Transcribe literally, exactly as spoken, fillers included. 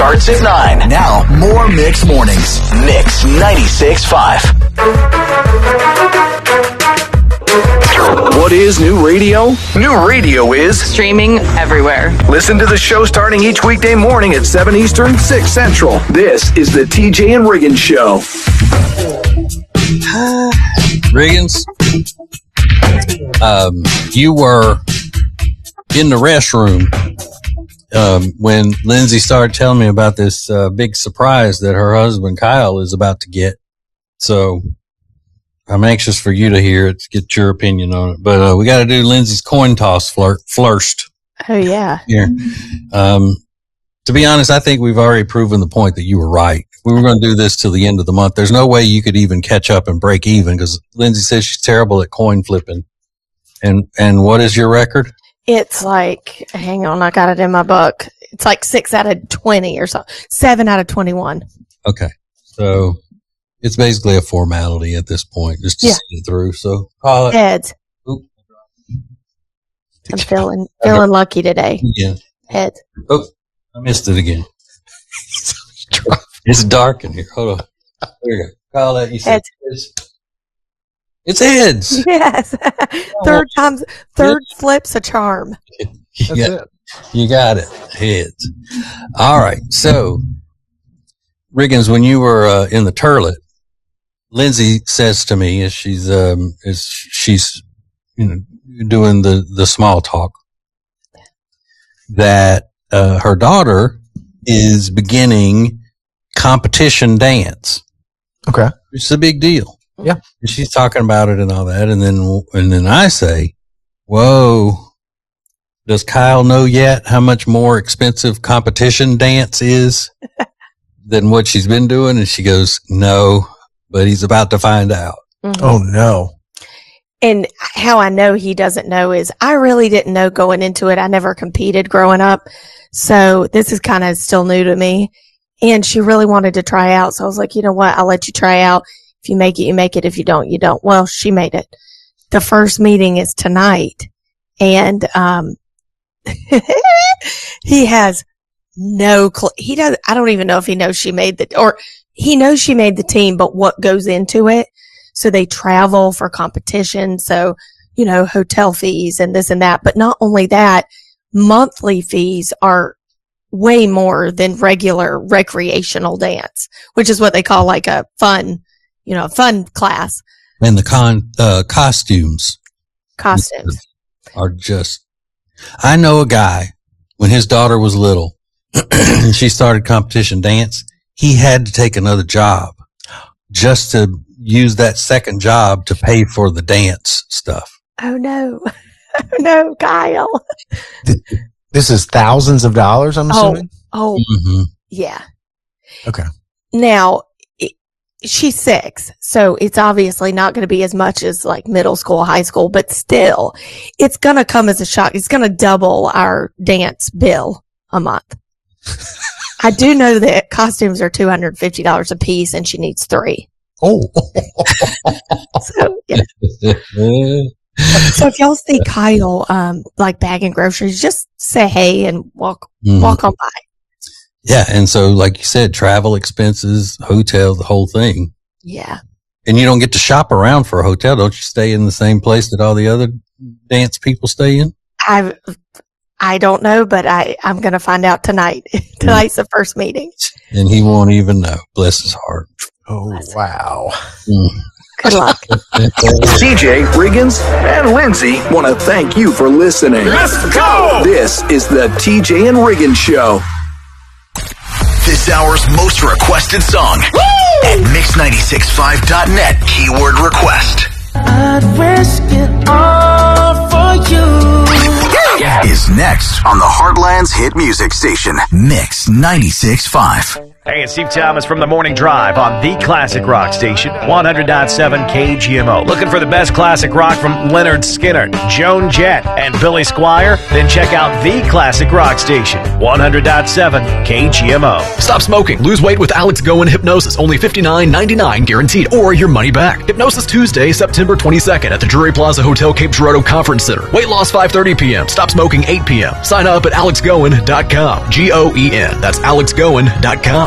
starts at nine. Now, more Mix Mornings. Mix ninety-six point five. What is new radio? New radio is streaming everywhere. Listen to the show starting each weekday morning at seven Eastern, six Central. This is the T J and Riggins Show. Riggins, um, you were in the restroom um, when Lindsay started telling me about this uh, big surprise that her husband Kyle is about to get. So I'm anxious for you to hear it, to get your opinion on it. But uh, we got to do Lindsay's coin toss flirt, first. Oh, yeah. Here. Um, to be honest, I think we've already proven the point that you were right. We were going to do this till the end of the month. There's no way you could even catch up and break even because Lindsay says she's terrible at coin flipping. And and what is your record? It's like, hang on, I got it in my book. It's like six out of twenty or so. Seven out of twenty-one. Okay. So it's basically a formality at this point, just to yeah. see it through. So call it. Heads. Oop. I'm feeling feeling lucky today. Yeah. Heads. Oh, I missed it again. It's dark in here. Hold on. There you go. Call that. You said heads. It's heads. Yes. third time's third flip's a charm. You got, you got it. Heads. All right. So, Riggins, when you were uh, in the turlet, Lindsay says to me as she's um as she's you know doing the the small talk that uh, her daughter is beginning competition dance. Okay. It's a big deal. Yeah. And she's talking about it and all that. And then, and then I say, whoa, does Kyle know yet how much more expensive competition dance is than what she's been doing? And she goes, no, but he's about to find out. Mm-hmm. Oh no. And how I know he doesn't know is I really didn't know going into it. I never competed growing up. So this is kind of still new to me. And she really wanted to try out. So I was like, you know what? I'll let you try out. If you make it, you make it. If you don't, you don't. Well, she made it. The first meeting is tonight. And, um, he has no clue. He does. I don't even know if he knows she made the, or he knows she made the team, but what goes into it. So they travel for competition. So, you know, hotel fees and this and that. But not only that, monthly fees are way more than regular recreational dance, which is what they call like a fun, you know, fun class. And the con, uh, costumes. Costumes. Are just, I know a guy when his daughter was little and she started competition dance, he had to take another job just to use that second job to pay for the dance stuff. Oh no. Oh no, Kyle. This is thousands of dollars, I'm assuming? Oh, oh Mm-hmm. yeah. Okay. Now, it, she's six, so it's obviously not going to be as much as like middle school, high school, but still, it's going to come as a shock. It's going to double our dance bill a month. I do know that costumes are two hundred fifty dollars a piece, and she needs three. Oh. So, yeah. So if y'all see Kyle, um, like bagging groceries, just say hey and walk, Mm-hmm. walk on by. Yeah. And so, like you said, travel expenses, hotel, the whole thing. Yeah. And you don't get to shop around for a hotel. Don't you stay in the same place that all the other dance people stay in? I, I don't know, but I, I'm going to find out tonight. Tonight's the first meeting. And he won't even know. Bless his heart. Oh, wow. Mm. Good luck. T J, Riggins, and Lindsay want to thank you for listening. Let's go! This is the T J and Riggins Show. This hour's most requested song Woo! At mix nine six five dot net. Keyword request. I'd risk it all for you. Is next on the Heartland's hit music station, Mix ninety-six point five. Hey, it's Steve Thomas from the Morning Drive on the Classic Rock Station, one hundred point seven K G M O. Looking for the best classic rock from Leonard Skinner, Joan Jett, and Billy Squier? Then check out the Classic Rock Station, one hundred point seven K G M O. Stop smoking. Lose weight with Alex Goen Hypnosis. Only fifty-nine ninety-nine guaranteed, or your money back. Hypnosis Tuesday, September twenty-second at the Drury Plaza Hotel Cape Girardeau Conference Center. Weight loss five thirty p.m. Stop smoking eight p.m. Sign up at alex goen dot com. G O E N. That's alex goen dot com.